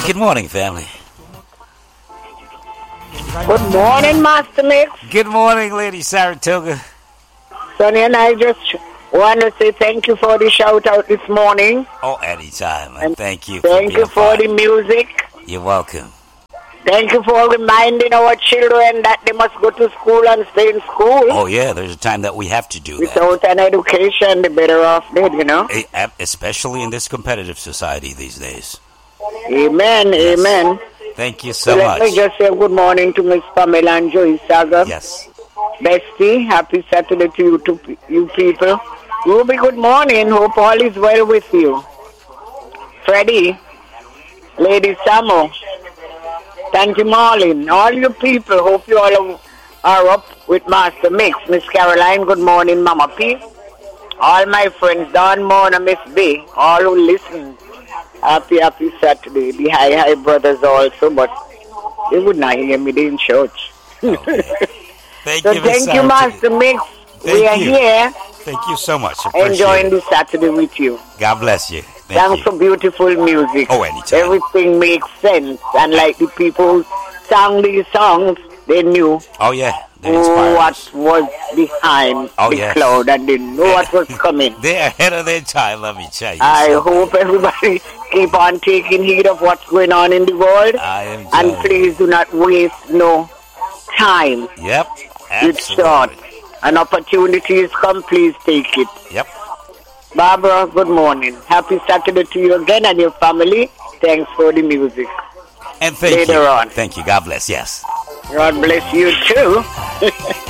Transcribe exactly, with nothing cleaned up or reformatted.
Good morning, family. Good morning, Master Mix. Good morning, Lady Saratoga. Sonny and I just want to say thank you for the shout out this morning. Oh, anytime. And thank you. Thank for you for the music. You're welcome. Thank you for reminding our children that they must go to school and stay in school. Oh, yeah, there's a time that we have to do that. Without an education, they're better off dead, you know. Especially in this competitive society these days. Amen, yes. Amen. Thank you so, so much. Let me just say good morning to Miss Pamela and Joyce Saga. Yes. Bestie, happy Saturday to you, to you people. Ruby, good morning. Hope all is well with you. Freddie, Lady Samo, Thank you, Marlene. All you people, hope you all are up with Master Mix. Miss Caroline, good morning, Mama P. All my friends, Don, Mona, Miss B, all who listen, happy, happy Saturday. The Hi Hi Brothers also, but they would not hear me in church. Okay. Thank so you, thank you, Master Mix. Thank we are you. here. Thank you so much. Appreciate enjoying it. this Saturday with you. God bless you. Thank Thanks you. for beautiful music. Oh, anytime. Everything makes sense. And like the people who sang these songs, they knew oh, yeah. what was behind oh, the yes. cloud and they knew what was coming. They're ahead of their time, let me tell you. I something. hope everybody keep on taking heed of what's going on in the world. I am and please do not waste no time. Yep. It's short. An opportunity is come, please take it. Yep. Barbara, good morning. Happy Saturday to you again and your family. Thanks for the music. And thank Later you. on. Thank you. God bless. Yes. God bless you too.